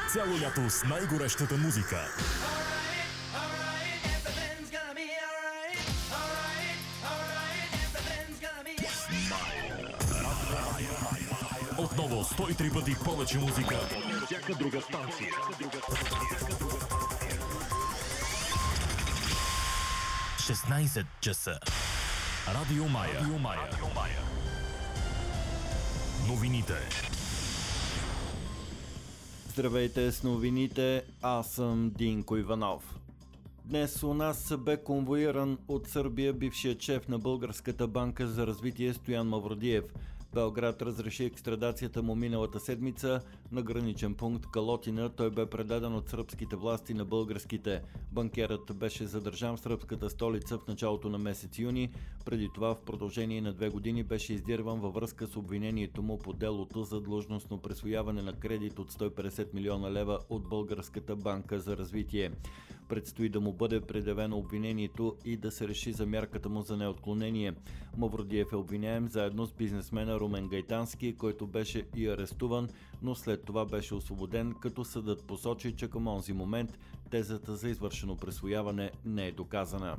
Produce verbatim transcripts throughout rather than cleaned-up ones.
Цяло лято с най-горещата музика. Отново сто и три пъти повече музика. Всяка друга станция. шестнайсет часа. Радио Мая. Радио Мая. Радио Мая. Новините. Здравейте с новините, аз съм Динко Иванов. Днес у нас бе конвоиран от Сърбия бившият шеф на Българската банка за развитие Стоян Мавродиев. Белград разреши екстрадацията му миналата седмица на граничен пункт Калотина. Той бе предаден от сръбските власти на българските. Банкерът беше задържан в сръбската столица в началото на месец юни. Преди това в продължение на две години беше издирван във връзка с обвинението му по делото за длъжностно присвояване на кредит от сто и петдесет милиона лева от Българската банка за развитие. Предстои да му бъде предявено обвинението и да се реши за мярката му за неотклонение. Мавродиев е обвиняем заедно с бизнесмена Румен Гайтански, който беше и арестуван, но след това беше освободен, като съдът посочи, че към онзи момент тезата за извършено присвояване не е доказана.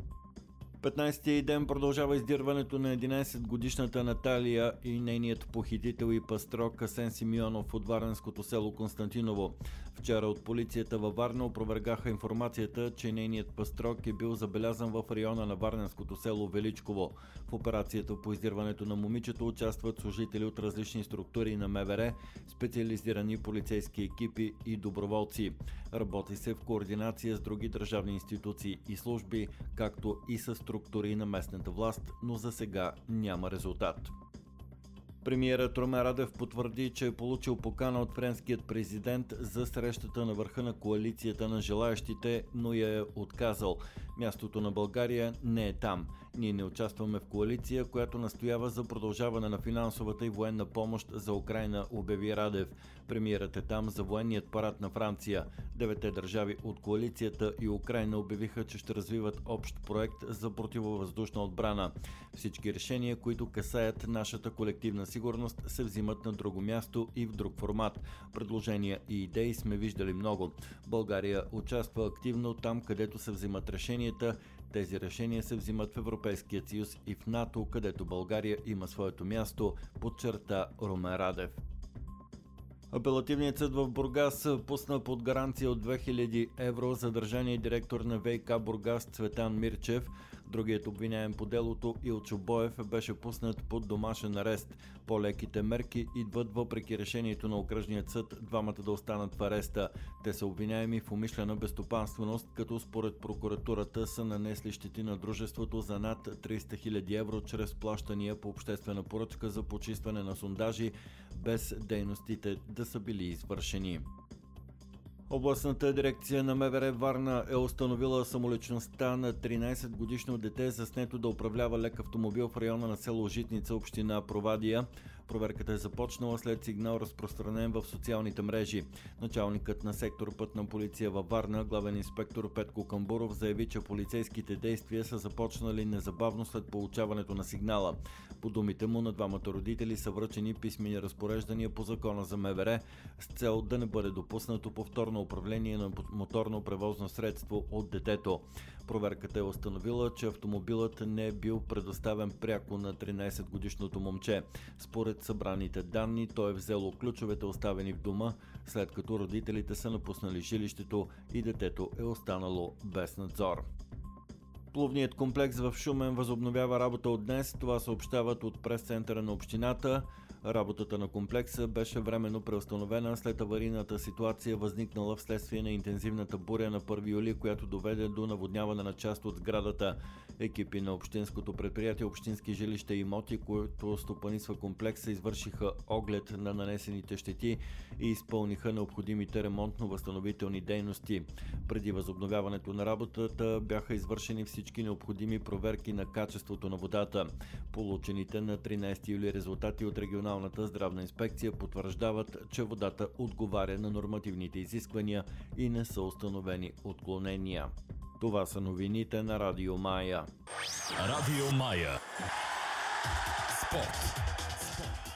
петнайсети ден продължава издирването на единайсетгодишната Наталия и нейният похитител и пастрок Асен Симеонов от варненското село Константиново. Вчера от полицията във Варна опровергаха информацията, че нейният пастрок е бил забелязан в района на варненското село Величково. В операцията по издирването на момичето участват служители от различни структури на МВР, специализирани полицейски екипи и доброволци. Работи се в координация с други държавни институции и служби, както и с структури на местната власт, но за сега няма резултат. Премиерът Румен Радев потвърди, че е получил покана от френският президент за срещата на върха на коалицията на желаящите, но я е отказал. Мястото на България не е там. Ние не участваме в коалиция, която настоява за продължаване на финансовата и военна помощ за Украйна, обяви Радев. Премиерът е там за военният парад на Франция. Девете държави от коалицията и Украйна обявиха, че ще развиват общ проект за противовъздушна отбрана. Всички решения, които касаят нашата колективна сигурност, се взимат на друго място и в друг формат. Предложения и идеи сме виждали много. България участва активно там, където се взимат решенията. Тези решения се взимат в Европейския съюз и в НАТО, където България има своето място, подчерта Румен Радев. Апелативният съд в Бургас пусна под гаранция от две хиляди евро задържания директор на ВиК Бургас Цветан Мирчев. Другият обвиняем по делото Илчо Боев беше пуснат под домашен арест. По-леките мерки идват въпреки решението на окръжният съд двамата да останат в ареста. Те са обвиняеми в умишлена безстопанственост, като според прокуратурата са нанесли щети на дружеството за над триста хиляди евро чрез плащания по обществена поръчка за почистване на сондажи, без дейностите да са били извършени. Областната дирекция на МВР Варна е установила самоличността на тринайсетгодишно дете, заснето да управлява лек автомобил в района на село Житница, община Провадия. Проверката е започнала след сигнал, разпространен в социалните мрежи. Началникът на сектор Пътна полиция във Варна, главен инспектор Петко Камбуров, заяви, че полицейските действия са започнали незабавно след получаването на сигнала. По думите му, на двамата родители са връчени писмени разпореждания по закона за МВР с цел да не бъде допуснато повторно управление на моторно превозно средство от детето. Проверката е установила, че автомобилът не е бил предоставен пряко на тринайсетгодишното момче. Според събраните данни, той е взело ключовете, оставени в дома, след като родителите са напуснали жилището и детето е останало без надзор. Плувният комплекс в Шумен възобновява работа от днес. Това съобщават от прес-центъра на общината. Работата на комплекса беше временно преустановена след аварийната ситуация, възникнала вследствие на интензивната буря на първи юли, която доведе до наводняване на част от сградата. Екипи на общинското предприятие Общински жилища и имоти, които стопанисва комплекса, извършиха оглед на нанесените щети и изпълниха необходимите ремонтно-възстановителни дейности. Преди възобновяването на работата бяха извършени всички необходими проверки на качеството на водата. Получените на тринайсети юли резултати от регионалната здравна инспекция потвърждават, че водата отговаря на нормативните изисквания и не са установени отклонения. Това са новините на Радио Мая. Радио Мая. Спорт.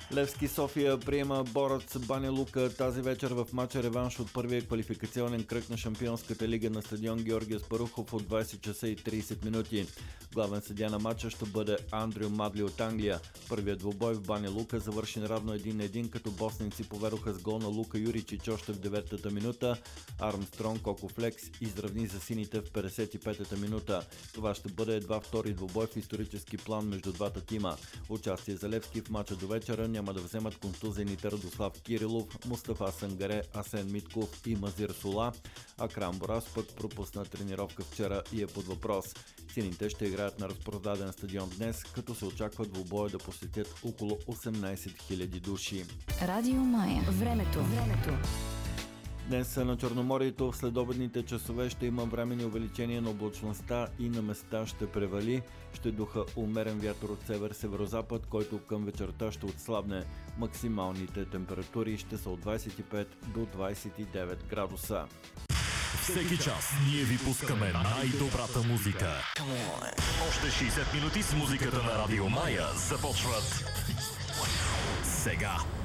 Левски София приема Борец Баня Лука тази вечер в матча реванш от първия квалификационен кръг на Шампионската лига на стадион Георги Аспарухов от двайсет часа и трийсет минути. Главен съдия на матча ще бъде Андрю Мадли от Англия. Първият двубой в Баня Лука завърши наравно един на един, като босненци поведоха с гол на Лука Юричич още в деветата минута. Армстронг Кокофлекс изравни за сините в петдесет и петата минута. Това ще бъде едва втори двубой в исторически план между двата тима. Участие за Левски в матча до вечера няма да вземат контузените Радослав Кирилов, Мустафа Сангаре, Асен Митков и Мазир Сола, а Крам Борас пък пропусна тренировка вчера и е под въпрос. Сините ще играят на разпродаден стадион днес, като се очаква двубоя да посетят около осемнайсет хиляди души. Радио Мая. Времето. Времето. Днес на Черноморието в следобедните часове ще има временни увеличения на облачността и на места ще превали. Ще духа умерен вятър от север-северозапад, който към вечерта ще отслабне. Максималните температури ще са от двайсет и пет до двайсет и девет градуса. Всеки час ние ви пускаме най-добрата музика. Още шейсет минути с музиката на Радио Мая започват сега.